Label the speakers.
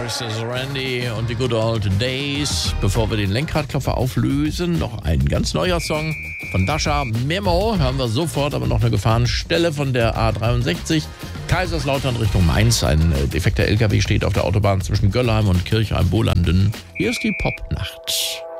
Speaker 1: This is Randy und die Good Old Days. Bevor wir den Lenkradklopfer auflösen, noch ein ganz neuer Song von Dasha. Memo hören wir sofort, aber noch eine Gefahrenstelle von der A63. Kaiserslautern Richtung Mainz. Ein defekter LKW steht auf der Autobahn zwischen Göllheim und Kirchheim-Bolanden. Hier ist die Popnacht.